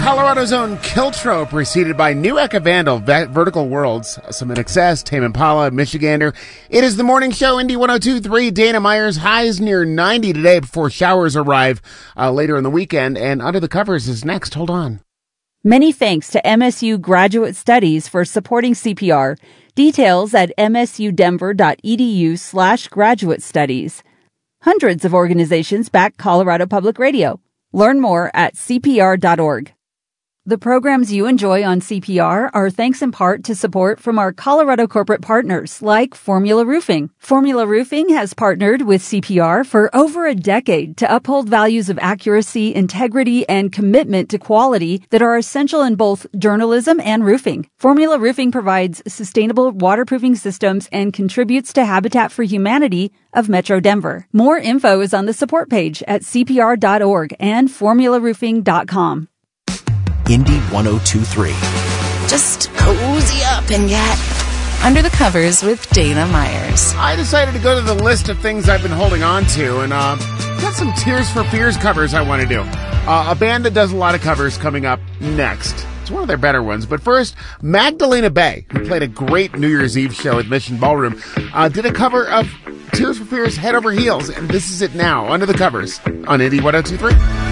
Colorado's own Kiltro, preceded by New Eka Vandal, Vertical Worlds, some INXS, Tame Impala, Michigander. It is the morning show, Indy 102.3, Dana Myers. Highs near 90 today before showers arrive later in the weekend. And Under the Covers is next. Hold on. Many thanks to MSU Graduate Studies for supporting CPR. Details at msudenver.edu/graduate studies. Hundreds of organizations back Colorado Public Radio. Learn more at cpr.org. The programs you enjoy on CPR are thanks in part to support from our Colorado corporate partners like Formula Roofing. Formula Roofing has partnered with CPR for over a decade to uphold values of accuracy, integrity, and commitment to quality that are essential in both journalism and roofing. Formula Roofing provides sustainable waterproofing systems and contributes to Habitat for Humanity of Metro Denver. More info is on the support page at cpr.org and formularoofing.com. Indy 102.3. Just cozy up and get under the covers with Dana Myers. I decided to go to the list of things I've been holding on to, and got some Tears for Fears covers I want to do. A band that does a lot of covers coming up next. It's one of their better ones. But first, Magdalena Bay, who played a great New Year's Eve show at Mission Ballroom, did a cover of Tears for Fears' Head Over Heels, and this is it now, Under the Covers, on Indy 102.3.